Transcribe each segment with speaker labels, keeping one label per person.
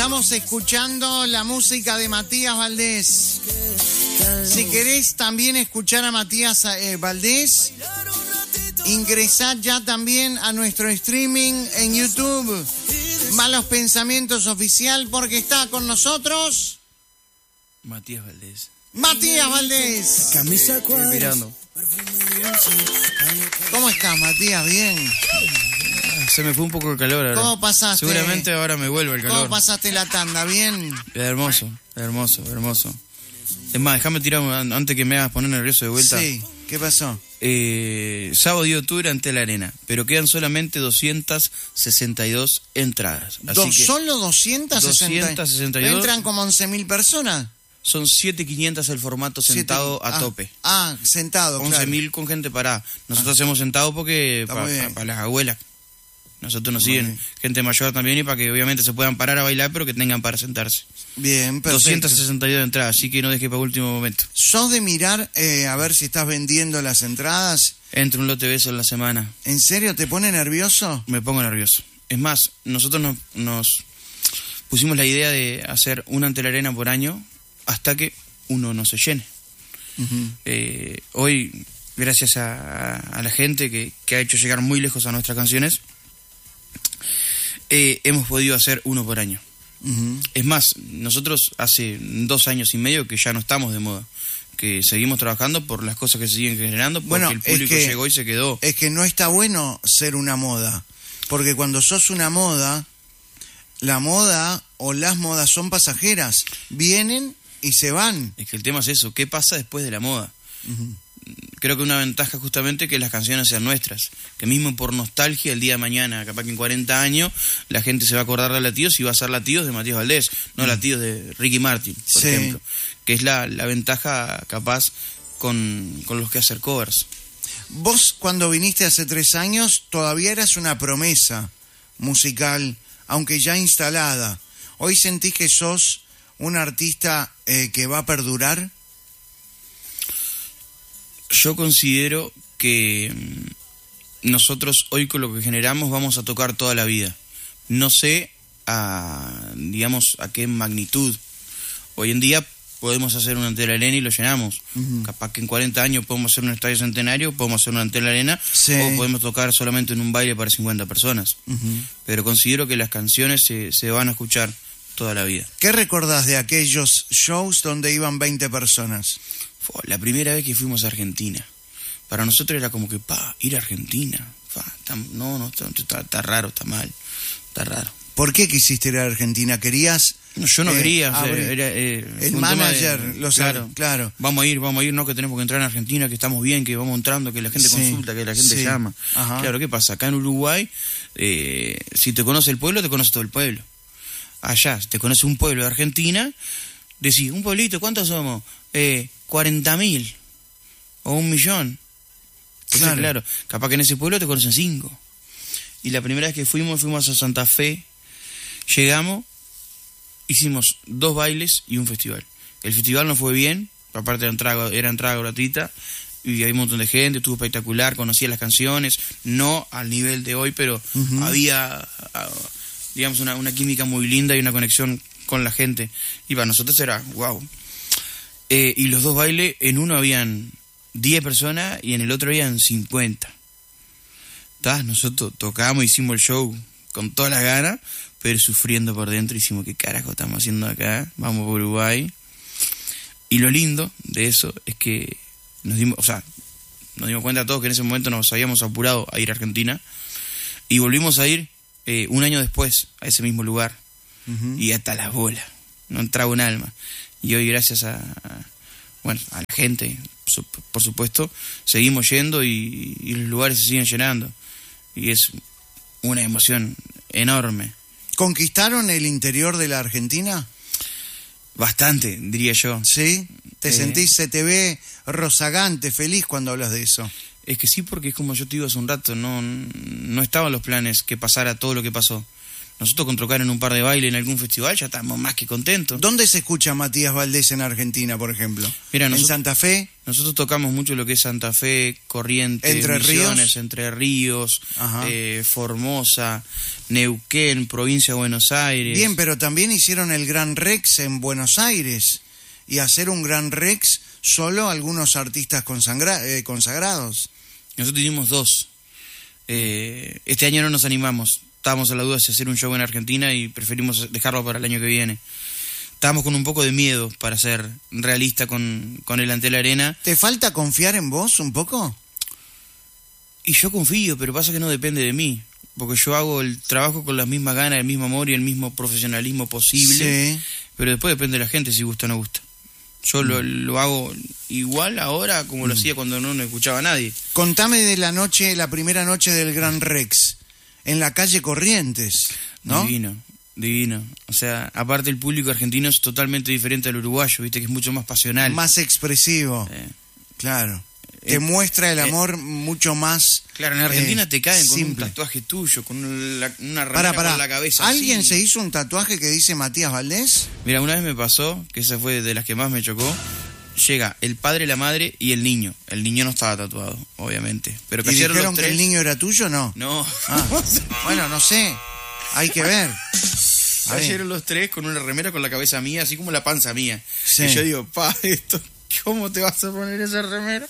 Speaker 1: Estamos escuchando la música de Matías Valdés. Si querés también escuchar a Matías Valdés, ingresad ya también a nuestro streaming en YouTube, Malos Pensamientos Oficial, porque está con nosotros
Speaker 2: Matías Valdés.
Speaker 1: Matías Valdés.
Speaker 3: Camisa
Speaker 2: Mirando.
Speaker 1: ¿Cómo estás, Matías? Bien.
Speaker 2: Se me fue un poco el calor ahora.
Speaker 1: ¿Cómo pasaste?
Speaker 2: Seguramente ahora me vuelve el calor.
Speaker 1: ¿Cómo pasaste la tanda? ¿Bien?
Speaker 2: Hermoso, hermoso, hermoso. Es más, déjame tirar antes que me hagas poner nervioso de vuelta.
Speaker 1: Sí, ¿qué pasó?
Speaker 2: Sábado y octubre ante la arena, pero quedan solamente 262 entradas. Así que
Speaker 1: ¿Solo 262? ¿Entran como 11.000 personas?
Speaker 2: son 7.500 el formato sentado a tope.
Speaker 1: Sentado,
Speaker 2: 11.000 con gente parada. Nosotros hacemos sentado porque para las abuelas. Nosotros nos siguen gente mayor también y para que obviamente se puedan parar a bailar, pero que tengan para sentarse.
Speaker 1: Bien, perfecto.
Speaker 2: 262 entradas, así que no dejes para último momento.
Speaker 1: ¿Sos de mirar a ver si estás vendiendo las entradas?
Speaker 2: Entre un lote de besos en la semana.
Speaker 1: ¿En serio te pone nervioso?
Speaker 2: Me pongo nervioso. Es más, nosotros nos pusimos la idea de hacer una ante la arena por año hasta que uno no se llene. Hoy, gracias a la gente que ha hecho llegar muy lejos a nuestras canciones, hemos podido hacer uno por año. Es más, nosotros hace 2 años y medio que ya no estamos de moda, que seguimos trabajando por las cosas que se siguen generando, porque el público llegó y se quedó.
Speaker 1: Es que no está bueno ser una moda, porque cuando sos una moda, la moda o las modas son pasajeras, vienen y se van.
Speaker 2: Es que el tema es eso, ¿qué pasa después de la moda? Creo que una ventaja justamente que las canciones sean nuestras, que mismo por nostalgia el día de mañana, capaz que en 40 años la gente se va a acordar de Latidos y va a ser Latidos de Matías Valdés, no Latidos de Ricky Martin, por ejemplo, que es la ventaja capaz con los que hacer covers.
Speaker 1: Vos cuando viniste hace 3 años todavía eras una promesa musical, aunque ya instalada. ¿Hoy sentís que sos un artista que va a perdurar?
Speaker 2: Yo considero que nosotros hoy con lo que generamos vamos a tocar toda la vida. No sé a qué magnitud. Hoy en día podemos hacer una ante la arena y lo llenamos. Capaz que en 40 años podemos hacer un estadio centenario, podemos hacer una ante la arena, o podemos tocar solamente en un baile para 50 personas. Pero considero que las canciones se van a escuchar toda la vida.
Speaker 1: ¿Qué recordás de aquellos shows donde iban 20 personas?
Speaker 2: Fue la primera vez que fuimos a Argentina. Para nosotros era como que, ir a Argentina. Está raro, está mal, está raro.
Speaker 1: ¿Por qué quisiste ir a Argentina? ¿Querías?
Speaker 2: No, yo no quería.
Speaker 1: El manager, claro.
Speaker 2: Vamos a ir, no, que tenemos que entrar en Argentina, que estamos bien, que vamos entrando, que la gente consulta, que la gente llama. Claro, ¿qué pasa? Acá en Uruguay, si te conoce el pueblo, te conoce todo el pueblo. Allá, si te conoce un pueblo de Argentina, decís, un pueblito, ¿cuántos somos? 40.000 o 1.000.000. Entonces, claro, capaz que en ese pueblo te conocen 5. Y la primera vez que fuimos a Santa Fe, llegamos, hicimos 2 bailes y un festival. El festival no fue bien, aparte era entrada gratuita, y había un montón de gente, estuvo espectacular, conocía las canciones, no al nivel de hoy, pero había, digamos, una química muy linda y una conexión con la gente. Y para nosotros era wow. Y los 2 bailes, en uno habían 10 personas y en el otro habían 50. Nosotros tocamos, hicimos el show con todas las ganas, pero sufriendo por dentro. Hicimos, ¿qué carajo estamos haciendo acá? Vamos por Uruguay. Y lo lindo de eso es que nos dimos cuenta todos que en ese momento nos habíamos apurado a ir a Argentina y volvimos a ir un año después a ese mismo lugar. Y hasta las bolas, no entraba un alma. Y hoy, gracias a la gente, por supuesto, seguimos yendo y los lugares se siguen llenando. Y es una emoción enorme.
Speaker 1: ¿Conquistaron el interior de la Argentina?
Speaker 2: Bastante, diría yo.
Speaker 1: ¿Sí? Se te ve rozagante, feliz cuando hablas de eso.
Speaker 2: Es que sí, porque es como yo te digo hace un rato, no estaban los planes que pasara todo lo que pasó. Nosotros con tocar en un par de bailes en algún festival ya estamos más que contentos.
Speaker 1: ¿Dónde se escucha Matías Valdés en Argentina, por ejemplo?
Speaker 2: Mira,
Speaker 1: ¿En Santa Fe?
Speaker 2: Nosotros tocamos mucho lo que es Santa Fe, Corrientes,
Speaker 1: Entre
Speaker 2: Misiones,
Speaker 1: Ríos.
Speaker 2: Entre Ríos, Formosa, Neuquén, provincia de Buenos Aires.
Speaker 1: Bien, pero también hicieron el Gran Rex en Buenos Aires. Y hacer un Gran Rex solo algunos artistas consagrados.
Speaker 2: Nosotros hicimos 2. Este año no nos animamos. Estábamos a la duda de hacer un show en Argentina y preferimos dejarlo para el año que viene. Estábamos con un poco de miedo, para ser realista con el Antel Arena.
Speaker 1: ¿Te falta confiar en vos un poco?
Speaker 2: Y yo confío, pero pasa que no depende de mí. Porque yo hago el trabajo con las mismas ganas, el mismo amor y el mismo profesionalismo posible.
Speaker 1: Sí.
Speaker 2: Pero después depende de la gente si gusta o no gusta. Yo lo hago igual ahora como lo hacía cuando no escuchaba a nadie.
Speaker 1: Contame de la primera noche del Gran Rex, en la calle Corrientes, ¿no?
Speaker 2: Divino. O sea, aparte el público argentino es totalmente diferente al uruguayo, viste que es mucho más pasional.
Speaker 1: Más expresivo, claro. Te muestra el amor mucho más.
Speaker 2: Claro, en Argentina te caen con
Speaker 1: simple.
Speaker 2: un tatuaje tuyo, con una remera con la cabeza.
Speaker 1: ¿Alguien
Speaker 2: así.
Speaker 1: se hizo un tatuaje que dice Matías Valdés?
Speaker 2: Mira, una vez me pasó, que esa fue de las que más me chocó. Llega el padre, la madre y el niño. El niño no estaba tatuado, obviamente. Pero
Speaker 1: ¿Y
Speaker 2: cayeron
Speaker 1: dijeron
Speaker 2: los tres.
Speaker 1: que el niño era tuyo o no?
Speaker 2: No.
Speaker 1: Bueno, no sé. Hay que ver.
Speaker 2: Cayeron los tres con una remera con la cabeza mía, así como la panza mía.
Speaker 1: Sí.
Speaker 2: Y yo digo, esto, ¿cómo te vas a poner esa remera?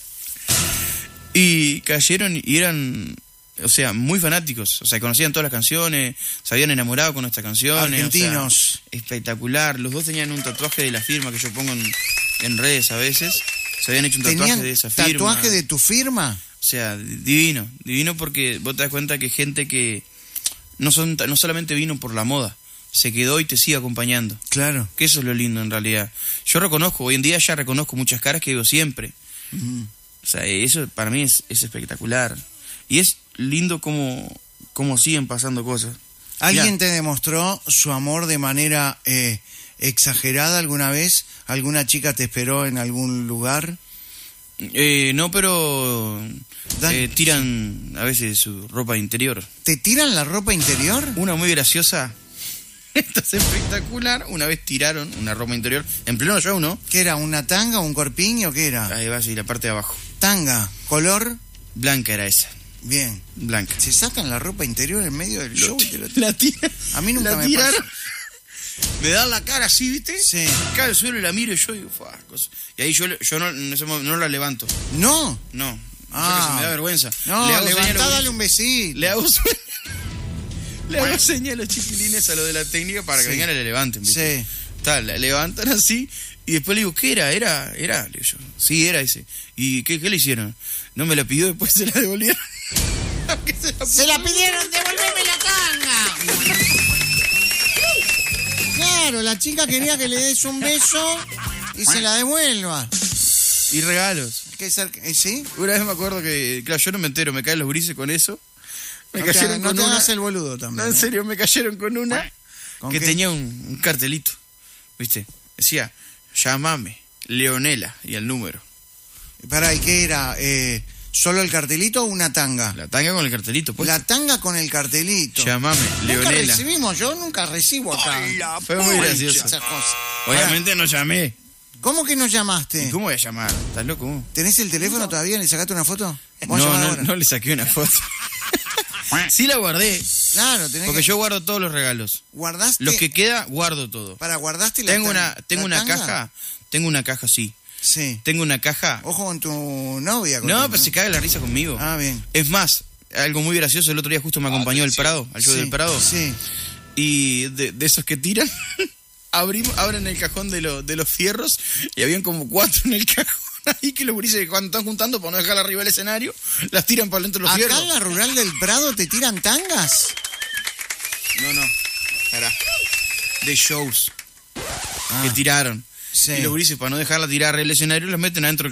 Speaker 2: Y cayeron y eran, o sea, muy fanáticos. O sea, conocían todas las canciones, se habían enamorado con nuestras canciones.
Speaker 1: Argentinos.
Speaker 2: O sea, espectacular. Los dos tenían un tatuaje de la firma que yo pongo en redes a veces. Se habían hecho un tatuaje de esa firma.
Speaker 1: ¿Tatuaje de tu firma?
Speaker 2: O sea, divino porque vos te das cuenta que gente que no solamente vino por la moda, se quedó y te sigue acompañando.
Speaker 1: Claro.
Speaker 2: Que eso es lo lindo en realidad. Yo reconozco, hoy en día ya reconozco muchas caras que digo siempre. O sea, eso para mí es espectacular. Y es lindo cómo siguen pasando cosas.
Speaker 1: ¿Alguien te demostró su amor de manera exagerada alguna vez? ¿Alguna chica te esperó en algún lugar?
Speaker 2: No, pero tiran a veces su ropa interior.
Speaker 1: ¿Te tiran la ropa interior?
Speaker 2: Una muy graciosa. Esto es espectacular. Una vez tiraron una ropa interior en pleno show, ¿no?
Speaker 1: ¿Qué era? ¿Una tanga, un corpiño? ¿Qué era?
Speaker 2: Ahí va, sí, la parte de abajo.
Speaker 1: Tanga, color.
Speaker 2: Blanca era esa.
Speaker 1: Bien.
Speaker 2: Blanca.
Speaker 1: Se sacan la ropa interior en medio del show y te lo
Speaker 2: la tiran.
Speaker 1: A mí nunca me
Speaker 2: tiraron.
Speaker 1: pasó.
Speaker 2: Me dan la cara así, ¿viste?
Speaker 1: Sí.
Speaker 2: Cae al suelo y la miro y yo digo, cosa. Y ahí yo no la levanto.
Speaker 1: ¿No?
Speaker 2: No. Yo que se me da vergüenza.
Speaker 1: No, levantá, dale un besito.
Speaker 2: Le hago señal a los chiquilines a lo de la técnica para que vengan y la levanten, ¿viste?
Speaker 1: Sí.
Speaker 2: La levantan así y después le digo, ¿qué era? Era, le digo yo. Sí, era ese. ¿Y qué le hicieron? No me la pidió, después se la devolvieron.
Speaker 1: ¡Se la pidieron! ¡Devolveme la tanga! Claro, la chica quería que le des un beso y se la devuelva.
Speaker 2: Y regalos.
Speaker 1: ¿Sí?
Speaker 2: Una vez me acuerdo que, claro, yo no me entero, me caen los grises con eso. Me
Speaker 1: No
Speaker 2: cayeron
Speaker 1: te
Speaker 2: con una.
Speaker 1: hagas el boludo también.
Speaker 2: No, en serio, me cayeron con una que
Speaker 1: qué?
Speaker 2: tenía un cartelito, ¿viste? Decía, llámame, Leonela, y el número.
Speaker 1: Pará, ¿y qué era? ¿Solo el cartelito o una tanga?
Speaker 2: La tanga con el cartelito, pues.
Speaker 1: La tanga con el cartelito.
Speaker 2: Llámame,
Speaker 1: Nunca
Speaker 2: Leonela.
Speaker 1: recibimos, yo nunca recibo acá.
Speaker 2: Fue muy gracioso.
Speaker 1: Esas cosas.
Speaker 2: Obviamente no llamé.
Speaker 1: ¿Cómo que no llamaste?
Speaker 2: ¿Y cómo voy a llamar? ¿Estás loco?
Speaker 1: ¿Tenés el teléfono todavía? ¿Le sacaste una foto? ¿Vamos a llamar ahora?
Speaker 2: No le saqué una foto. Sí la guardé.
Speaker 1: Claro, tenés
Speaker 2: porque yo guardo todos los regalos.
Speaker 1: ¿Guardaste?
Speaker 2: Los que queda, guardo todo.
Speaker 1: ¿Guardaste la
Speaker 2: Tengo una
Speaker 1: tanga?
Speaker 2: caja. Tengo una caja, sí.
Speaker 1: Sí.
Speaker 2: Tengo una caja.
Speaker 1: Ojo con tu novia.
Speaker 2: No, pero se caga la risa conmigo.
Speaker 1: Ah, bien.
Speaker 2: Es más, algo muy gracioso, el otro día justo me acompañó el Prado, al show del Prado.
Speaker 1: Sí.
Speaker 2: Y de esos que tiran, abren el cajón de los fierros y habían como 4 en el cajón. Ahí que los gurises cuando están juntando para no dejarla arriba del escenario, las tiran para dentro de los fierros.
Speaker 1: ¿Acá en la rural del Prado te tiran tangas?
Speaker 2: No. Pará. De shows que tiraron.
Speaker 1: Sí.
Speaker 2: Y los gurises para no dejarla tirar arriba del escenario las meten adentro del